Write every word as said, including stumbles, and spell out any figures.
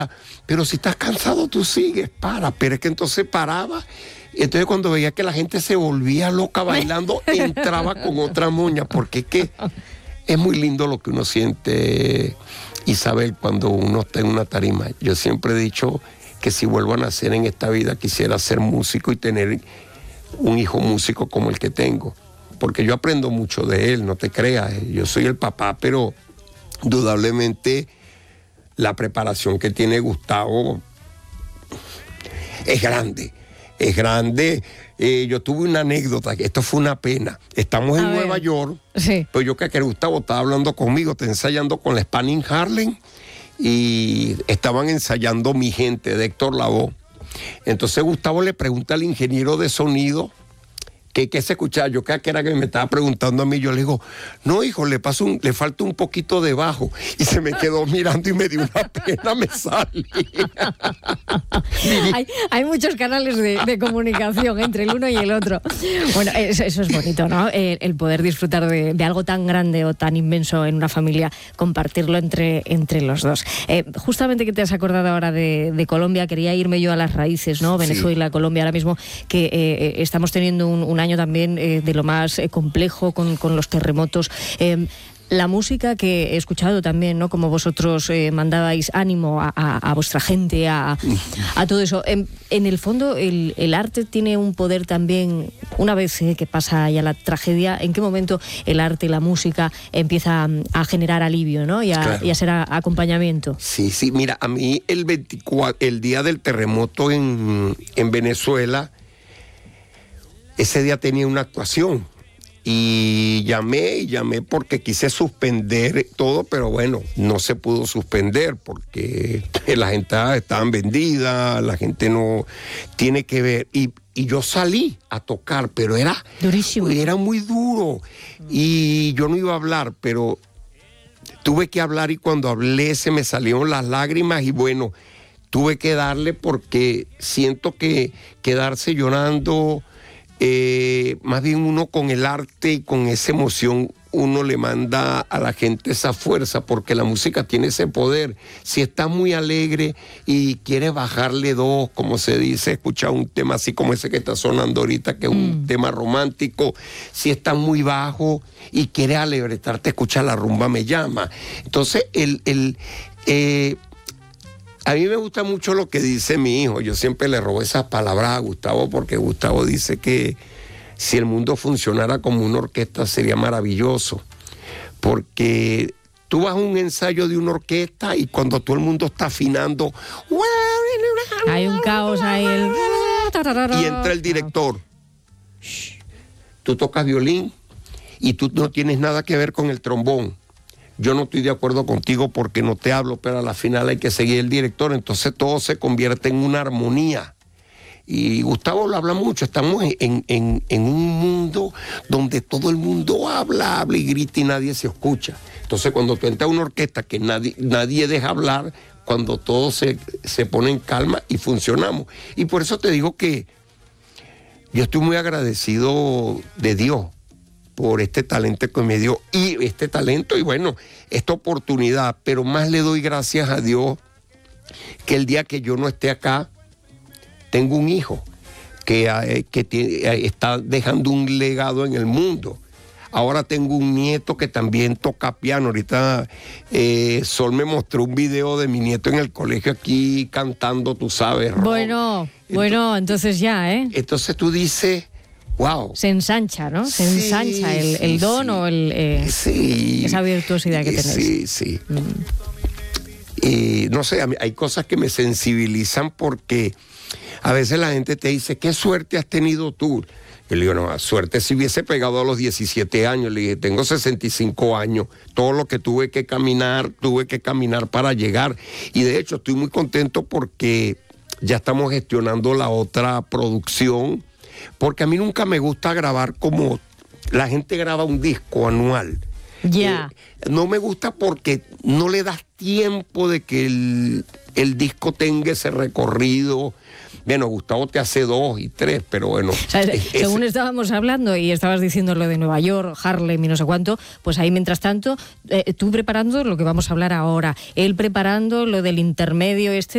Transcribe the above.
pero si estás cansado tú sigues, para. Pero es que entonces paraba, y entonces cuando veía que la gente se volvía loca bailando, entraba con otra moña, porque es que es muy lindo lo que uno siente, Isabel, cuando uno está en una tarima. Yo siempre he dicho que si vuelvo a nacer en esta vida quisiera ser músico y tener un hijo músico como el que tengo, porque yo aprendo mucho de él, no te creas, yo soy el papá, pero indudablemente la preparación que tiene Gustavo es grande, es grande. Eh, yo tuve una anécdota, que esto fue una pena. Estamos en Nueva York, sí. Pues yo creo que Gustavo estaba hablando conmigo, está ensayando con la Spanish Harlem, y estaban ensayando Mi Gente de Héctor Lavoe. Entonces Gustavo le pregunta al ingeniero de sonido que qué se escuchaba. Yo creo que era que me estaba preguntando a mí. Yo le digo, no, hijo, le paso un, le falta un poquito de bajo. Y se me quedó mirando y me dio una pena, me salí. hay, hay muchos canales de, de comunicación entre el uno y el otro. Bueno, eso, eso es bonito, ¿no? El, el poder disfrutar de, de algo tan grande o tan inmenso en una familia, compartirlo entre, entre los dos. Eh, justamente que te has acordado ahora de, de Colombia, quería irme yo a las raíces, ¿no? Venezuela, sí. Colombia, ahora mismo que eh, estamos teniendo un, un año también eh, de lo más eh, complejo con, con los terremotos. Eh, la música que he escuchado también, ¿no? Como vosotros eh, mandabais ánimo a, a, a vuestra gente, a, a todo eso. En, en el fondo, el, el arte tiene un poder también, una vez eh, que pasa ya la tragedia, ¿en qué momento el arte, la música empieza a, a generar alivio, ¿no? Y a, claro. y a ser a, a acompañamiento? Sí, sí. Mira, a mí el veinticuatro, el día del terremoto en, en Venezuela, ese día tenía una actuación y llamé y llamé porque quise suspender todo, pero bueno, no se pudo suspender porque las entradas estaban vendidas, la gente no tiene que ver. Y, y yo salí a tocar, pero era durísimo, era muy duro y yo no iba a hablar, pero tuve que hablar y cuando hablé se me salieron las lágrimas y bueno, tuve que darle porque siento que quedarse llorando... Eh, más bien uno con el arte y con esa emoción uno le manda a la gente esa fuerza porque la música tiene ese poder. Si estás muy alegre y quieres bajarle dos, como se dice, escuchar un tema así como ese que está sonando ahorita, que es un mm. tema romántico, si estás muy bajo y quieres alegrestarte, escucha La Rumba Me Llama. Entonces el... el eh, a mí me gusta mucho lo que dice mi hijo. Yo siempre le robo esas palabras a Gustavo porque Gustavo dice que si el mundo funcionara como una orquesta sería maravilloso. Porque tú vas a un ensayo de una orquesta y cuando todo el mundo está afinando... Hay un caos ahí. El... Y entra el director. Tú tocas violín y tú no tienes nada que ver con el trombón. Yo no estoy de acuerdo contigo porque no te hablo, pero a la final hay que seguir el director, entonces todo se convierte en una armonía. Y Gustavo lo habla mucho, estamos en, en, en un mundo donde todo el mundo habla, habla y grita y nadie se escucha. Entonces cuando tú entras a una orquesta que nadie, nadie deja hablar, cuando todo se, se pone en calma y funcionamos. Y por eso te digo que yo estoy muy agradecido de Dios por este talento que me dio, y este talento, y bueno, esta oportunidad, pero más le doy gracias a Dios que el día que yo no esté acá, tengo un hijo que, eh, que tiene, está dejando un legado en el mundo. Ahora tengo un nieto que también toca piano. Ahorita eh, Sol me mostró un video de mi nieto en el colegio aquí cantando, tú sabes, rock. Bueno, entonces, bueno, entonces ya, ¿eh? Entonces tú dices... Wow. Se ensancha, ¿no? Se sí, ensancha el, el don sí. o el, eh, sí. esa virtuosidad que tenéis. Sí, sí. Mm. Y no sé, hay cosas que me sensibilizan porque a veces la gente te dice, ¿qué suerte has tenido tú? Yo le digo, no, suerte si hubiese pegado a los diecisiete años. Le dije, tengo sesenta y cinco años. Todo lo que tuve que caminar, tuve que caminar para llegar. Y de hecho estoy muy contento porque ya estamos gestionando la otra producción. Porque a mí nunca me gusta grabar como la gente graba un disco anual. Ya. Yeah. Eh, no me gusta porque no le das tiempo de que el, el disco tenga ese recorrido. Bueno, Gustavo te hace dos y tres, pero bueno. O sea, es, según es... estábamos hablando y estabas diciendo lo de Nueva York, Harlem y no sé cuánto, pues ahí mientras tanto, eh, tú preparando lo que vamos a hablar ahora, él preparando lo del intermedio este